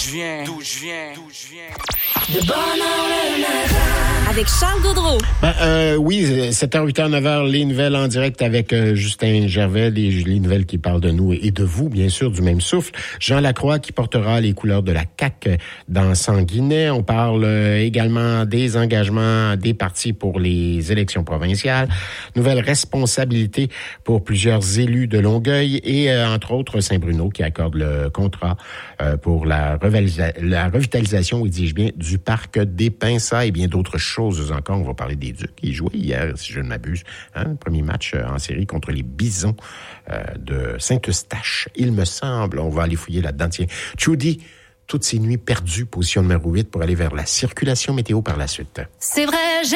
De bonne heure le matin. Avec Charles Gaudreau. Oui, 7h, 8h, 9h, les nouvelles en direct avec Justin Gervais, les nouvelles qui parlent de nous et de vous, bien sûr, du même souffle. Jean Lacroix qui portera les couleurs de la CAQ dans Sanguinet. On parle également des engagements des partis pour les élections provinciales. Nouvelles responsabilités pour plusieurs élus de Longueuil et, entre autres, Saint-Bruno qui accorde le contrat pour la revitalisation, dis-je bien, du parc des Pinsats et bien d'autres choses encore. On va parler des Ducs. Ils jouaient hier, si je ne m'abuse, premier match en série contre les Bisons de Saint-Eustache. Il me semble, on va aller fouiller là-dedans. Tiens, Trudy, toutes ces nuits perdues, position numéro 8 pour aller vers la circulation météo par la suite. C'est vrai,